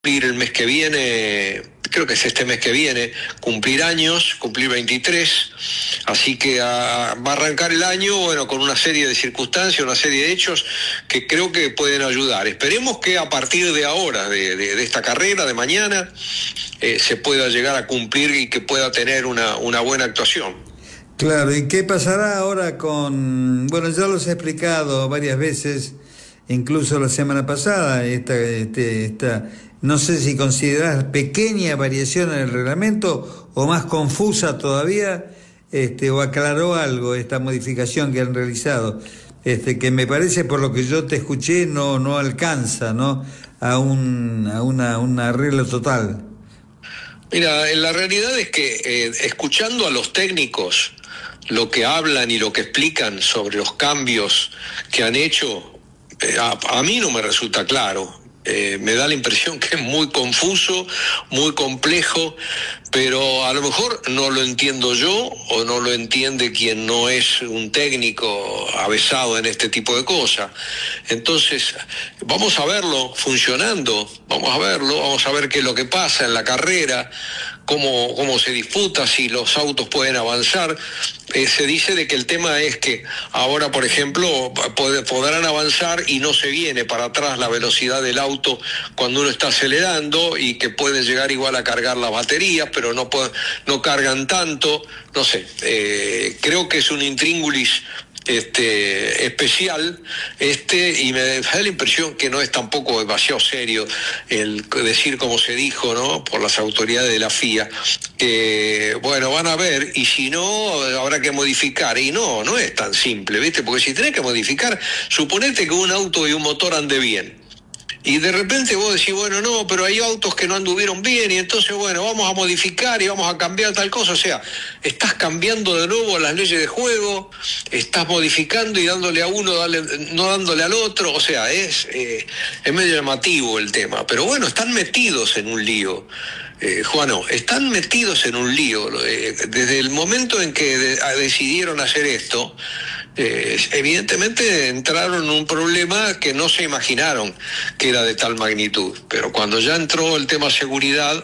cumplir el mes que viene, creo que es este mes que viene, cumplir años, cumplir 23, así que va a arrancar el año, bueno, con una serie de circunstancias, una serie de hechos que creo que pueden ayudar. Esperemos que a partir de ahora, de esta carrera, de mañana, se pueda llegar a cumplir y que pueda tener una buena actuación. Claro, ¿y qué pasará ahora con...? Bueno, ya los he explicado varias veces, incluso la semana pasada, esta no sé si considerás pequeña variación en el reglamento o más confusa todavía, o aclaró algo esta modificación que han realizado, que me parece, por lo que yo te escuché, no alcanza, ¿no?, a un arreglo total. Mira, la realidad es que escuchando a los técnicos lo que hablan y lo que explican sobre los cambios que han hecho, a mí no me resulta claro. Me da la impresión que es muy confuso, muy complejo, pero a lo mejor no lo entiendo yo o no lo entiende quien no es un técnico avesado en este tipo de cosas. Entonces, vamos a verlo funcionando, vamos a ver qué es lo que pasa en la carrera, cómo se disputa, si los autos pueden avanzar. Se dice de que el tema es que ahora, por ejemplo, podrán avanzar y no se viene para atrás la velocidad del auto cuando uno está acelerando, y que pueden llegar igual a cargar las baterías, pero no cargan tanto. No sé, creo que es un intríngulis especial, y me da la impresión que no es tampoco demasiado serio el decir, como se dijo, ¿no?, por las autoridades de la FIA, que bueno, van a ver, y si no, habrá que modificar. Y no es tan simple, ¿viste? Porque si tenés que modificar, suponete que un auto y un motor ande bien, y de repente vos decís, bueno, no, pero hay autos que no anduvieron bien, y entonces, bueno, vamos a modificar y vamos a cambiar tal cosa. O sea, estás cambiando de nuevo las leyes de juego, estás modificando y dándole a uno, no dándole al otro. O sea, es medio llamativo el tema. Pero bueno, están metidos en un lío. Juano, están metidos en un lío. Desde el momento en que decidieron hacer esto, evidentemente entraron en un problema que no se imaginaron que era de tal magnitud. Pero cuando ya entró el tema seguridad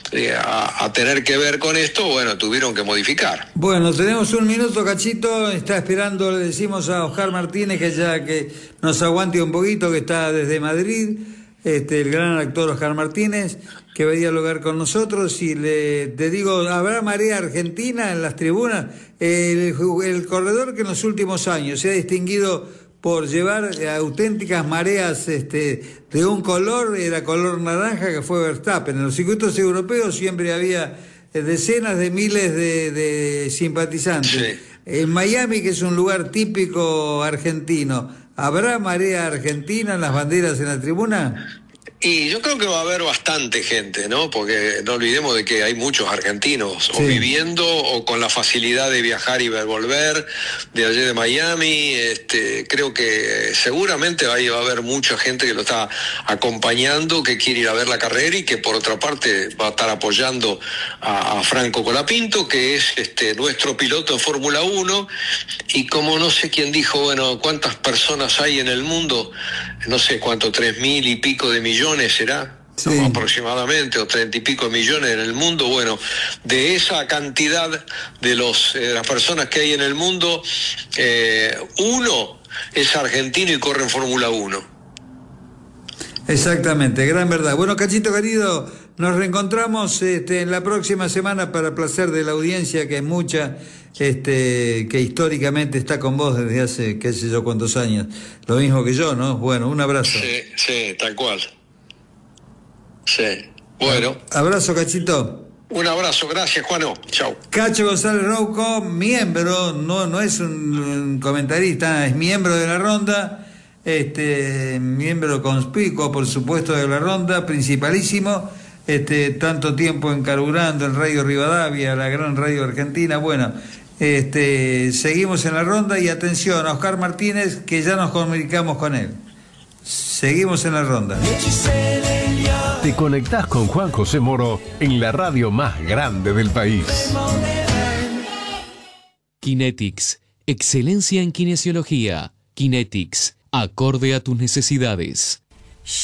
a tener que ver con esto, bueno, tuvieron que modificar. Bueno, tenemos un minuto, Cachito. Está esperando, le decimos a Oscar Martínez que nos aguante un poquito, que está desde Madrid, el gran actor Oscar Martínez, que va a dialogar con nosotros. Y te digo, ¿habrá marea argentina en las tribunas? El corredor que en los últimos años se ha distinguido por llevar auténticas mareas de un color, era color naranja, que fue Verstappen. En los circuitos europeos siempre había decenas de miles de simpatizantes. Sí. En Miami, que es un lugar típico argentino, ¿habrá marea argentina en las banderas en la tribuna? Y yo creo que va a haber bastante gente, ¿no? Porque no olvidemos de que hay muchos argentinos, sí, o viviendo o con la facilidad de viajar y volver de allí de Miami. Creo que seguramente ahí va a haber mucha gente que lo está acompañando, que quiere ir a ver la carrera, y que por otra parte va a estar apoyando a Franco Colapinto, que es nuestro piloto en Fórmula 1. Y como no sé quién dijo, bueno, ¿cuántas personas hay en el mundo? No sé cuánto, 3.000 y pico de millones será, sí, ¿no? Aproximadamente, o 30 y pico de millones en el mundo. Bueno, de esa cantidad de las personas que hay en el mundo, uno es argentino y corre en Fórmula 1. Exactamente, gran verdad. Bueno, Cachito querido, nos reencontramos en la próxima semana para placer de la audiencia, que es mucha, que históricamente está con vos desde hace qué sé yo cuántos años. Lo mismo que yo, ¿no? Bueno, un abrazo. Sí, tal cual. Sí, bueno. Abrazo, Cachito. Un abrazo, gracias, Juano. Chau. Cacho González Rouco, miembro, no es un comentarista, es miembro de la ronda, miembro conspicuo, por supuesto, de la ronda, principalísimo, tanto tiempo encarburando en Radio Rivadavia, la gran radio argentina. Bueno, seguimos en la ronda, y atención a Oscar Martínez, que ya nos comunicamos con él. Seguimos en la ronda. Te conectás con Juan José Moro en la radio más grande del país. Kinetics, excelencia en kinesiología. Kinetics, acorde a tus necesidades.